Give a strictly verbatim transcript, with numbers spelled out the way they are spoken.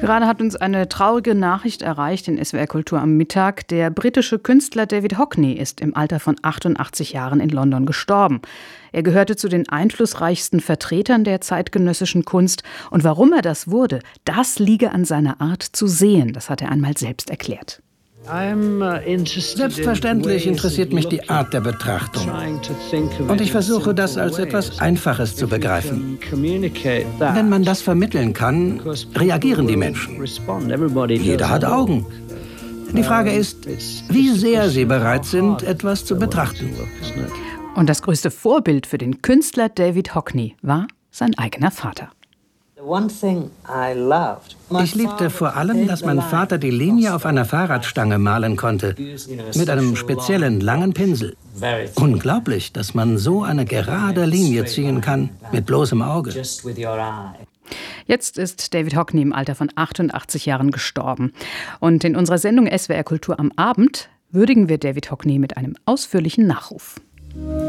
Gerade hat uns eine traurige Nachricht erreicht in S W R Kultur am Mittag. Der britische Künstler David Hockney ist im Alter von achtundachtzig Jahren in London gestorben. Er gehörte zu den einflussreichsten Vertretern der zeitgenössischen Kunst. Und warum er das wurde, das liege an seiner Art zu sehen. Das hat er einmal selbst erklärt. Selbstverständlich interessiert mich die Art der Betrachtung. Und ich versuche, das als etwas Einfaches zu begreifen. Wenn man das vermitteln kann, reagieren die Menschen. Jeder hat Augen. Die Frage ist, wie sehr sie bereit sind, etwas zu betrachten. Und das größte Vorbild für den Künstler David Hockney war sein eigener Vater. Ich liebte vor allem, dass mein Vater die Linie auf einer Fahrradstange malen konnte, mit einem speziellen langen Pinsel. Unglaublich, dass man so eine gerade Linie ziehen kann, mit bloßem Auge. Jetzt ist David Hockney im Alter von achtundachtzig Jahren gestorben. Und in unserer Sendung S W R Kultur am Abend würdigen wir David Hockney mit einem ausführlichen Nachruf.